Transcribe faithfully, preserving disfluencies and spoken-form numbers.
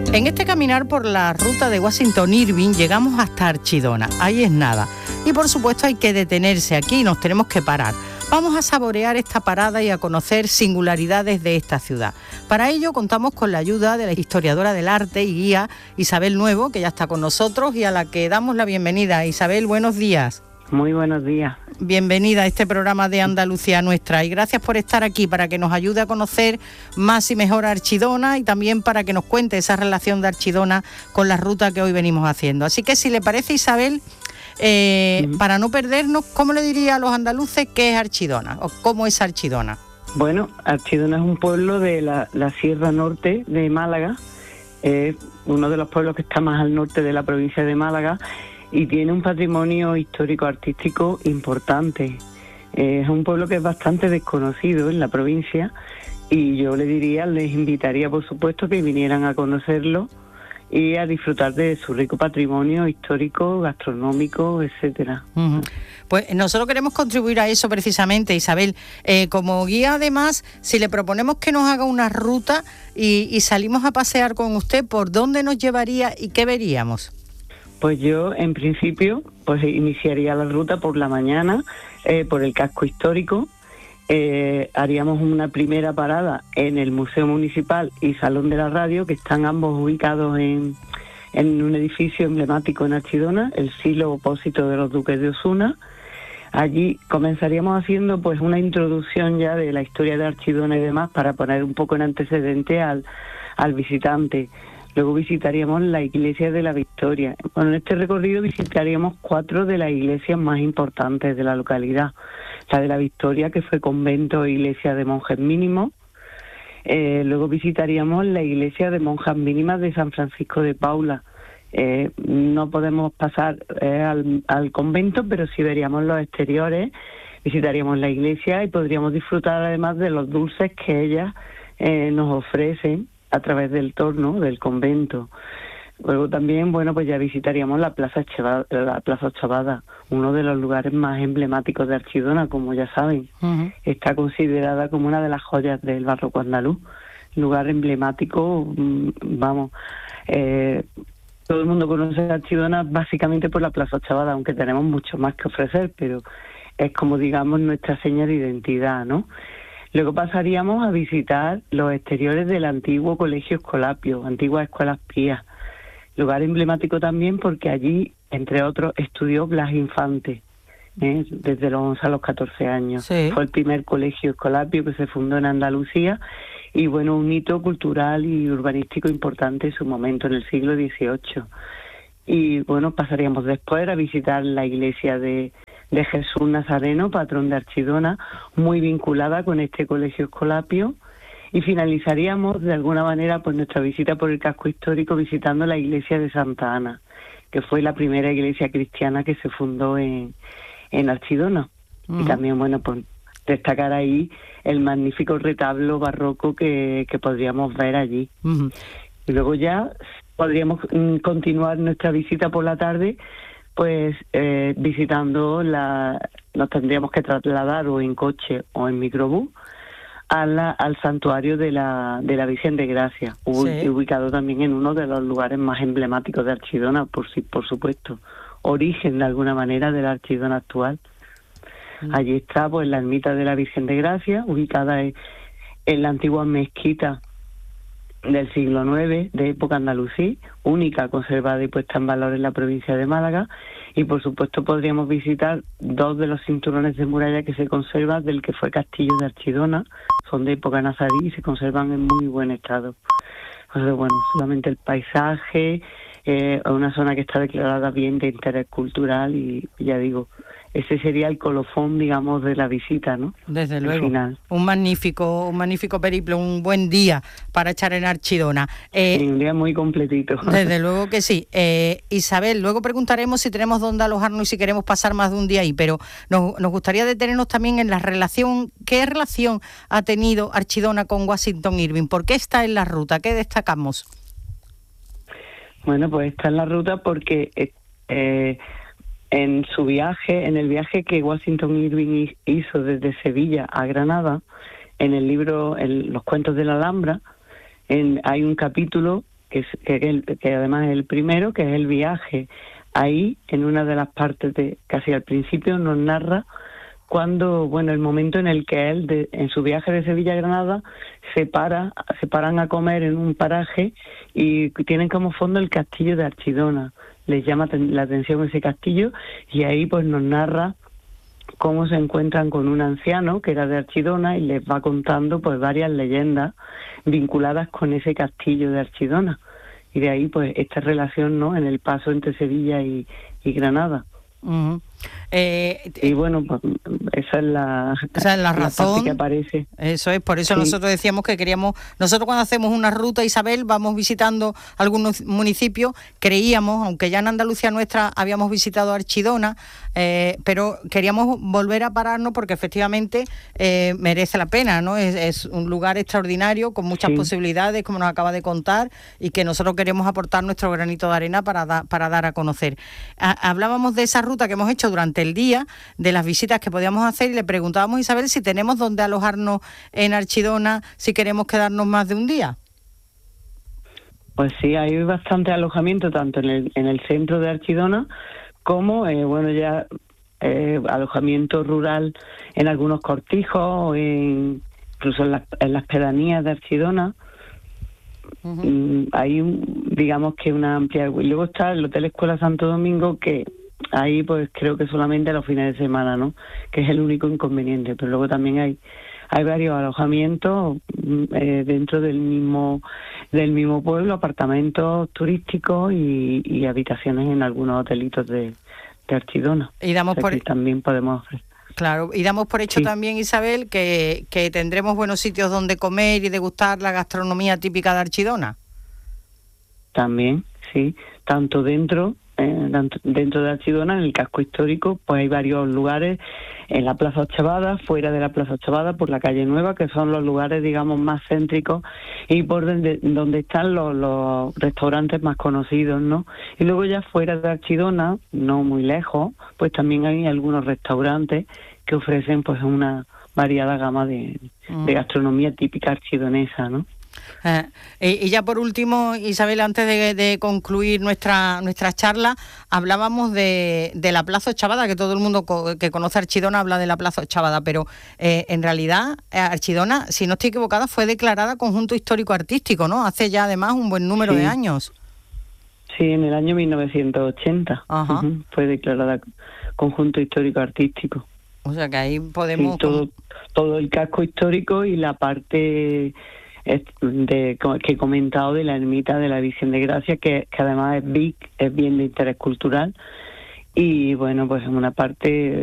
En este caminar por la ruta de Washington Irving llegamos hasta Archidona, ahí es nada. Y por supuesto hay que detenerse aquí, nos tenemos que parar. Vamos a saborear esta parada y a conocer singularidades de esta ciudad. Para ello contamos con la ayuda de la historiadora del arte y guía Isabel Nuevo, que ya está con nosotros y a la que damos la bienvenida. Isabel, buenos días. Muy buenos días. Bienvenida a este programa de Andalucía Nuestra y gracias por estar aquí para que nos ayude a conocer más y mejor a Archidona y también para que nos cuente esa relación de Archidona con la ruta que hoy venimos haciendo. Así que si le parece, Isabel, eh, uh-huh. para no perdernos, ¿cómo le diría a los andaluces qué es Archidona o cómo es Archidona? Bueno, Archidona es un pueblo de la, la Sierra Norte de Málaga, es eh, uno de los pueblos que está más al norte de la provincia de Málaga y tiene un patrimonio histórico-artístico importante. Eh, es un pueblo que es bastante desconocido en la provincia y yo le diría, les invitaría por supuesto que vinieran a conocerlo y a disfrutar de su rico patrimonio histórico, gastronómico, etcétera. Uh-huh. Pues nosotros queremos contribuir a eso precisamente, Isabel. Eh, como guía, además, si le proponemos que nos haga una ruta y, y salimos a pasear con usted, ¿por dónde nos llevaría y qué veríamos? Pues yo, en principio, pues iniciaría la ruta por la mañana, eh, por el casco histórico. Eh, haríamos una primera parada en el Museo Municipal y Salón de la Radio, que están ambos ubicados en, en un edificio emblemático en Archidona, el silo opósito de los Duques de Osuna. Allí comenzaríamos haciendo pues una introducción ya de la historia de Archidona y demás para poner un poco en antecedente al, al visitante. Luego visitaríamos la iglesia de la Victoria. Bueno, en este recorrido visitaríamos cuatro de las iglesias más importantes de la localidad. La de la Victoria, que fue convento e iglesia de monjes mínimos. Eh, luego visitaríamos la iglesia de monjas mínimas de San Francisco de Paula. Eh, no podemos pasar eh, al, al convento, pero sí veríamos los exteriores, visitaríamos la iglesia y podríamos disfrutar además de los dulces que ellas eh, nos ofrecen a través del torno del convento. Luego también, bueno, pues ya visitaríamos la Plaza Chavada, la Plaza Chavada, uno de los lugares más emblemáticos de Archidona, como ya saben. Uh-huh. Está considerada como una de las joyas del barroco andaluz. Lugar emblemático, vamos, eh, todo el mundo conoce Archidona básicamente por la Plaza Chavada, aunque tenemos mucho más que ofrecer, pero es como, digamos, nuestra seña de identidad, ¿no? Luego pasaríamos a visitar los exteriores del antiguo Colegio Escolapio, antiguas escuelas pías. Lugar emblemático también porque allí, entre otros, estudió Blas Infante, ¿eh? desde los once a los catorce años. Sí. Fue el primer colegio escolapio que se fundó en Andalucía y, bueno, un hito cultural y urbanístico importante en su momento, en el siglo dieciocho. Y, bueno, pasaríamos después a visitar la iglesia de... de Jesús Nazareno, patrón de Archidona, muy vinculada con este colegio escolapio, y finalizaríamos de alguna manera pues nuestra visita por el casco histórico visitando la iglesia de Santa Ana, que fue la primera iglesia cristiana que se fundó en, en Archidona. Uh-huh. Y también, bueno, pues destacar ahí el magnífico retablo barroco que, que podríamos ver allí. Uh-huh. Y luego ya podríamos mm, continuar nuestra visita por la tarde pues eh, visitando la, nos tendríamos que trasladar o en coche o en microbús a la, al santuario de la de la Virgen de Gracia, sí. ubicado también en uno de los lugares más emblemáticos de Archidona, por sí, por supuesto, origen de alguna manera de la Archidona actual. Mm. Allí está pues la ermita de la Virgen de Gracia, ubicada en, en la antigua mezquita del siglo nueve, de época andalusí, única conservada y puesta en valor en la provincia de Málaga, y por supuesto podríamos visitar dos de los cinturones de muralla que se conservan del que fue Castillo de Archidona, son de época nazarí y se conservan en muy buen estado. Entonces, bueno, solamente el paisaje, eh, una zona que está declarada bien de interés cultural y, ya digo, ese sería el colofón, digamos, de la visita, ¿no? Desde luego. Final. Un magnífico, un magnífico periplo, un buen día para echar en Archidona. Eh, sí, un día muy completito. Desde luego que sí. Eh, Isabel, luego preguntaremos si tenemos dónde alojarnos y si queremos pasar más de un día ahí, pero nos, nos gustaría detenernos también en la relación, ¿qué relación ha tenido Archidona con Washington Irving? ¿Por qué está en la ruta? ¿Qué destacamos? Bueno, pues está en la ruta porque... Eh, En su viaje, en el viaje que Washington Irving hizo desde Sevilla a Granada, en el libro en Los cuentos de la Alhambra, en, hay un capítulo que, es, que, el, que además es el primero, que es el viaje. Ahí, en una de las partes, de casi al principio, nos narra cuando, bueno, el momento en el que él, de, en su viaje de Sevilla a Granada, se para, se paran a comer en un paraje y tienen como fondo el castillo de Archidona. Les llama la atención ese castillo y ahí pues nos narra cómo se encuentran con un anciano que era de Archidona y les va contando pues varias leyendas vinculadas con ese castillo de Archidona. Y de ahí pues esta relación, ¿no?, en el paso entre Sevilla y, y Granada. Uh-huh. Eh, y bueno, pues esa es la, esa es la razón la que aparece. Eso es, por eso sí. nosotros decíamos que queríamos, nosotros cuando hacemos una ruta, Isabel, vamos visitando algunos municipios, creíamos, aunque ya en Andalucía nuestra habíamos visitado Archidona, eh, pero queríamos volver a pararnos porque efectivamente eh, merece la pena, ¿no? Es, es un lugar extraordinario con muchas sí. posibilidades, como nos acaba de contar, y que nosotros queremos aportar nuestro granito de arena para, da, para dar a conocer. A, hablábamos de esa ruta que hemos hecho durante el día, de las visitas que podíamos hacer, y le preguntábamos a Isabel si tenemos dónde alojarnos en Archidona, si queremos quedarnos más de un día. Pues sí, hay bastante alojamiento tanto en el, en el centro de Archidona como, eh, bueno, ya eh, alojamiento rural en algunos cortijos, en, incluso en, la, en las pedanías de Archidona. Uh-huh. Mm, hay, un, digamos que una amplia... Y luego está el Hotel Escuela Santo Domingo, que ahí pues creo que solamente los fines de semana, ¿no?, que es el único inconveniente, pero luego también hay hay varios alojamientos eh, dentro del mismo del mismo pueblo, apartamentos turísticos y, y habitaciones en algunos hotelitos de, de Archidona. Y damos o sea, por que también podemos ofrecer. Claro, y damos por hecho sí. también, Isabel, que, que tendremos buenos sitios donde comer y degustar la gastronomía típica de Archidona. También, sí, tanto dentro dentro de Archidona, en el casco histórico, pues hay varios lugares, en la Plaza Ochavada, fuera de la Plaza Ochavada, por la Calle Nueva, que son los lugares, digamos, más céntricos y por donde, donde están los, los restaurantes más conocidos, ¿no? Y luego ya fuera de Archidona, no muy lejos, pues también hay algunos restaurantes que ofrecen pues una variada gama de, mm. de gastronomía típica archidonesa, ¿no? Eh, y, y ya por último, Isabel, antes de, de concluir nuestra nuestra charla, hablábamos de, de la Plaza Ochavada, que todo el mundo co- que conoce Archidona habla de la Plaza Ochavada, pero eh, en realidad Archidona, si no estoy equivocada, fue declarada conjunto histórico artístico, ¿no? Hace ya además un buen número sí. de años. Sí, en el año mil novecientos ochenta uh-huh, fue declarada conjunto histórico artístico. O sea que ahí podemos... Sí, todo, todo el casco histórico y la parte... de que he comentado de la ermita de la Virgen de Gracia, que, que además es B I C, es bien de interés cultural, y bueno, pues en una parte